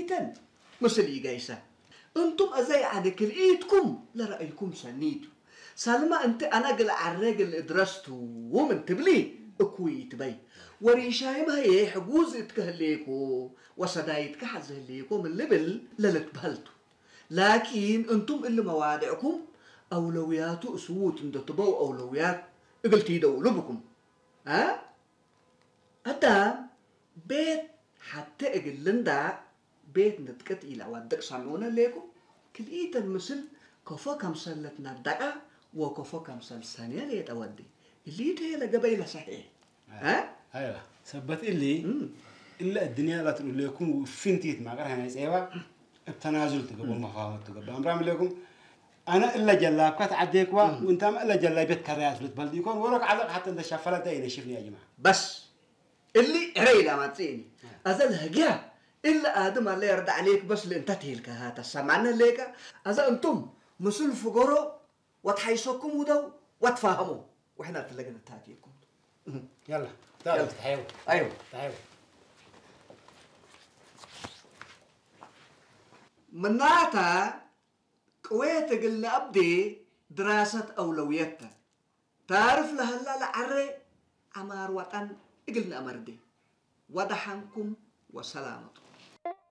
كليتن مسلي جايسة أنتم أزاي عادك لقيتكم لرأيكم سنيتو سالما أنت أنا قل عالراجل إدرستو ومن تبلي أكويت بي وريشاي ما هي حجوز إتكهليكو وصدايتك حزهليكو من لبل للتبهلتو لكن أنتم اللي موادعكم أولويات أسوت إن تبوا أولويات قلتي دولوا بكم ها أدا بيت حتى أقلن دا بيت نتكت إلى ودك سامونا ليكم كليت المثل كفا كم سلتنا دقة وكفا كم سل ثانية ليت أودي اللي هي لقبيلة صحيح ها أيوة ثبت إلا الدنيا لا تقول لكم فينتيت ما قرها ناس أيوة التنازل تقبل مفاوض تقبل أمرام لكم أنا إلا جلابك تعديك وأنت ما إلا جلابك كريات في البلد يكون وراك علاق حتى إذا شافلا داين شوفني يا جماعة بس اللي ريلا ما تسيني أزل هجيا إلا آدم الله يرد عليك بس لأنت تهلك هذا سمعنا ليك أذا أنتم مسل فقروا وتحيسوكم ودو وتفهموا وإحنا تلاقينا تاجيكم يلا تعال تحيو أيوه تحيو مناتا قويت قلنا أبدي دراسة أولوياتها تعرف لهلا لعري عمار وطن قلنا أمردي ودحنكم وسلامتكم